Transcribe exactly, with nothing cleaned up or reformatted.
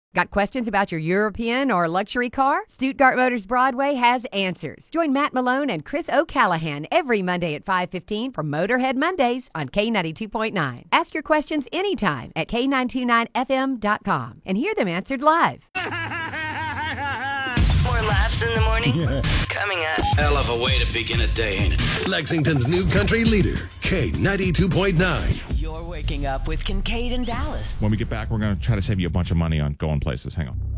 Got questions about your European or luxury car? Stuttgart Motors Broadway has answers. Join Matt Malone and Chris O'Callahan every Monday at five fifteen for Motorhead Mondays on K ninety-two point nine. Ask your questions anytime at K nine two nine F M dot com and hear them answered live. More laughs in the morning? Yeah. Coming up. Hell of a way to begin a day, ain't it? Lexington's new country leader, K ninety-two point nine. You're waking up with Kincaid and Dallas. When we get back, we're going to try to save you a bunch of money on going places. Hang on.